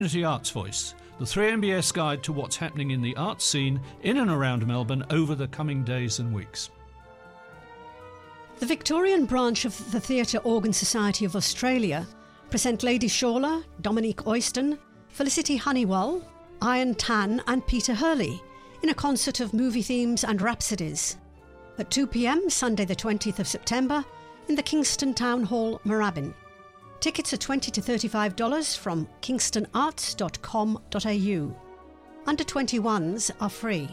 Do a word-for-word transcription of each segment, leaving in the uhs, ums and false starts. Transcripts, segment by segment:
Community Arts Voice, the three M B S guide to what's happening in the arts scene in and around Melbourne over the coming days and weeks. The Victorian branch of the Theatre Organ Society of Australia present Lady Shawler, Dominique Oyston, Felicity Honeywell, Ian Tan and Peter Hurley in a concert of movie themes and rhapsodies at two p m Sunday the twentieth of September in the Kingston Town Hall, Moorabbin. Tickets are twenty to thirty-five dollars from kingston arts dot com dot a u. Under twenty-ones are free.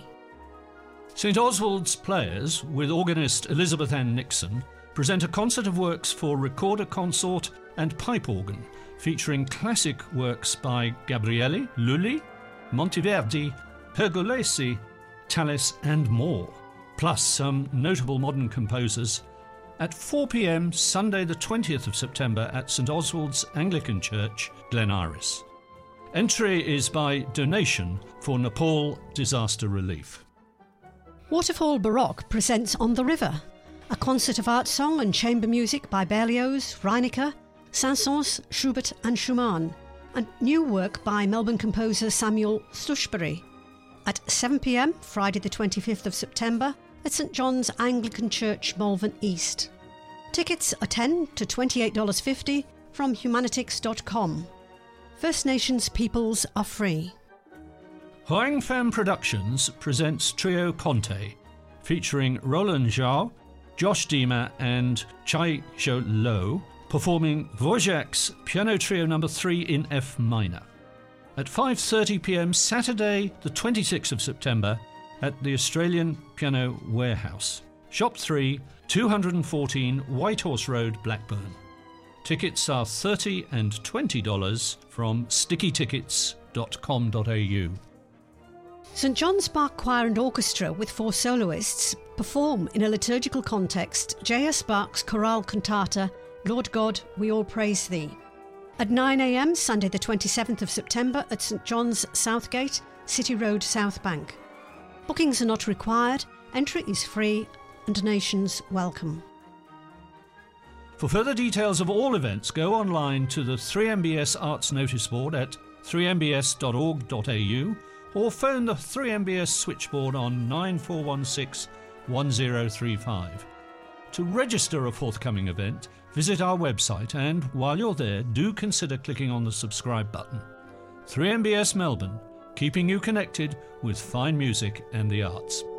St Oswald's Players, with organist Elizabeth Ann Nixon, present a concert of works for recorder consort and pipe organ, featuring classic works by Gabriele, Lully, Monteverdi, Pergolesi, Tallis and more, plus some notable modern composers, at four p m Sunday the twentieth of September at St Oswald's Anglican Church, Glen Iris. Entry is by donation for Nepal disaster relief. Waterfall Baroque presents On the River, a concert of art song and chamber music by Berlioz, Reinecke, Saint-Saëns, Schubert and Schumann, and new work by Melbourne composer Samuel Stuchbury, at seven p m Friday the twenty-fifth of September at St John's Anglican Church, Malvern East. Tickets are ten to twenty-eight dollars fifty from humanitix dot com. First Nations peoples are free. Hoang Pham Productions presents Trio Conte, featuring Roland Zhao, Josh Dima and Chai Zhou Lo, performing Dvorak's Piano Trio number three in F minor. At five thirty p m Saturday the twenty-sixth of September at the Australian Piano Warehouse, Shop three, two fourteen Whitehorse Road, Blackburn. Tickets are thirty dollars and twenty dollars from sticky tickets dot com dot a u. St John's Park Choir and Orchestra with four soloists perform in a liturgical context J S Bach's chorale cantata Lord God, We All Praise Thee, at nine a m Sunday the twenty-seventh of September at St John's Southgate, City Road, South Bank. Bookings are not required, entry is free and donations welcome. For further details of all events, go online to the three M B S Arts Notice Board at three m b s dot org dot a u or phone the three M B S switchboard on nine four one six, one zero three five. To register a forthcoming event, visit our website and, while you're there, do consider clicking on the subscribe button. three M B S Melbourne, keeping you connected with fine music and the arts.